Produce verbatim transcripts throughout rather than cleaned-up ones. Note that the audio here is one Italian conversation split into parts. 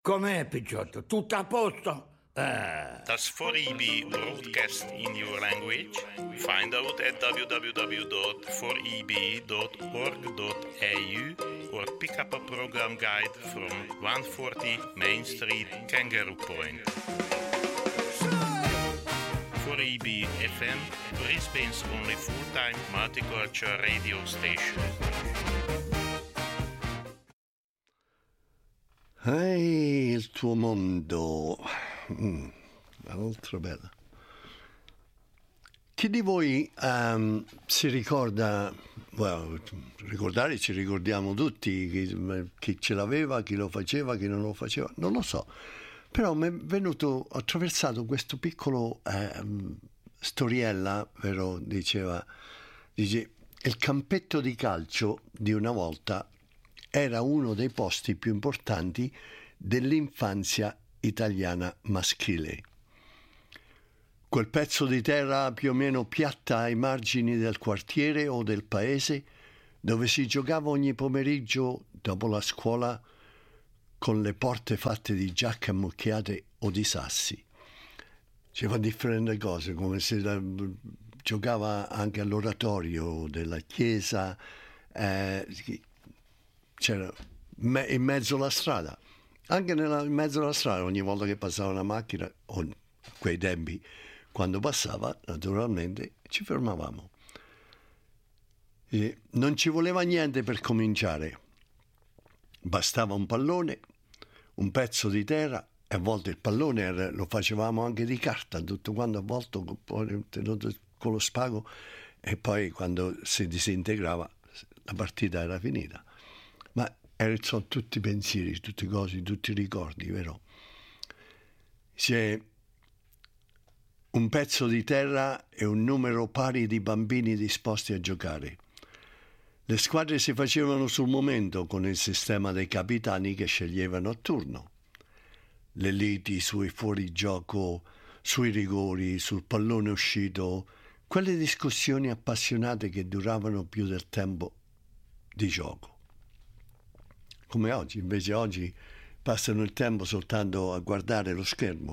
Com'è, Picciotto? Tutto a posto? Eh. Does four E B broadcast in your language? Find out at w w w dot four e b dot org dot a u or pick up a program guide from one forty Main Street, Kangaroo Point. four E B F M, Brisbane's only full-time multicultural radio station. Ehi, il tuo mondo. Mm, molto bella. Chi di voi um, si ricorda, well, ricordare ci ricordiamo tutti, chi, chi ce l'aveva, chi lo faceva, chi non lo faceva, non lo so, però mi è venuto, ho attraversato questo piccolo eh, storiella, vero, diceva, dice, il campetto di calcio di una volta era uno dei posti più importanti dell'infanzia italiana maschile. Quel pezzo di terra più o meno piatta ai margini del quartiere o del paese, dove si giocava ogni pomeriggio dopo la scuola con le porte fatte di giacche ammucchiate o di sassi. C'era differenti cose, come se la, giocava anche all'oratorio della chiesa, eh, c'era me, in mezzo alla strada, anche nella, in mezzo alla strada, ogni volta che passava una macchina, o quei tempi, quando passava, naturalmente ci fermavamo. E non ci voleva niente per cominciare, bastava un pallone, un pezzo di terra, e a volte il pallone era, lo facevamo anche di carta, tutto quanto avvolto tenuto con lo spago, e poi quando si disintegrava la partita era finita. Ma sono tutti pensieri, tutte cose, tutti ricordi, vero? C'è un pezzo di terra e un numero pari di bambini disposti a giocare. Le squadre si facevano sul momento con il sistema dei capitani che sceglievano a turno. Le liti sui fuorigioco, sui rigori, sul pallone uscito, quelle discussioni appassionate che duravano più del tempo di gioco. Come oggi, invece oggi passano il tempo soltanto a guardare lo schermo.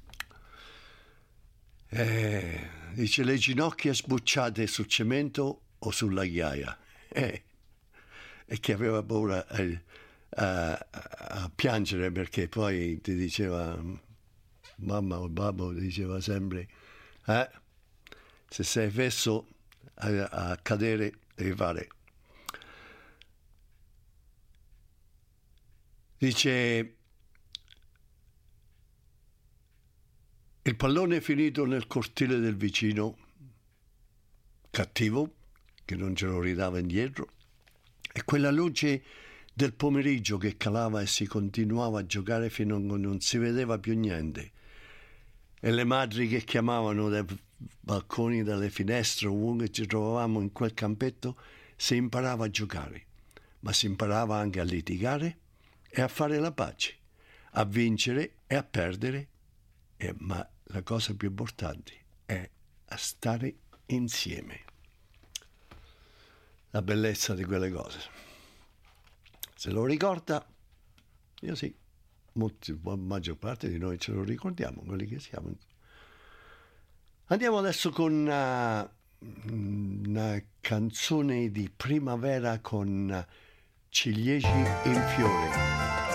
Eh, dice le ginocchia sbucciate sul cemento o sulla ghiaia. Eh, e che aveva paura eh, a, a piangere perché poi ti diceva, mamma o babbo diceva sempre, eh, se sei fesso a, a cadere devi fare. Dice, il pallone è finito nel cortile del vicino, cattivo, che non ce lo ridava indietro, e quella luce del pomeriggio che calava e si continuava a giocare fino a che non si vedeva più niente, e le madri che chiamavano dai balconi, dalle finestre, ovunque ci trovavamo in quel campetto, si imparava a giocare, ma si imparava anche a litigare e a fare la pace, a vincere e a perdere, e, ma la cosa più importante è a stare insieme. La bellezza di quelle cose. Se lo ricorda, io sì, molti, la maggior parte di noi ce lo ricordiamo, quelli che siamo. Andiamo adesso con una, una canzone di primavera con ciliegi in fiore.